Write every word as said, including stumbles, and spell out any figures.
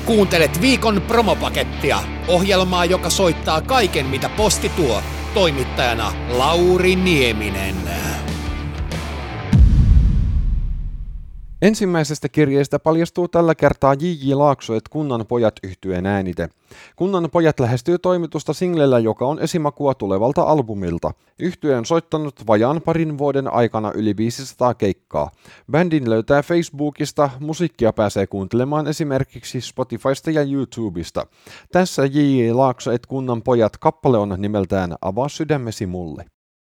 Kuuntelet viikon promopakettia, ohjelmaa, joka soittaa kaiken, mitä posti tuo. Toimittajana Lauri Nieminen. Ensimmäisestä kirjeestä paljastuu tällä kertaa J J Laakso et Kunnan pojat -yhtyeen äänite. Kunnan pojat lähestyy toimitusta singlellä, joka on esimakua tulevalta albumilta. Yhtye on soittanut vajaan parin vuoden aikana yli viisisataa keikkaa. Bändin löytää Facebookista, musiikkia pääsee kuuntelemaan esimerkiksi Spotifysta ja YouTubesta. Tässä J J Laakso et Kunnan pojat -kappale on nimeltään Avaa sydämesi mulle.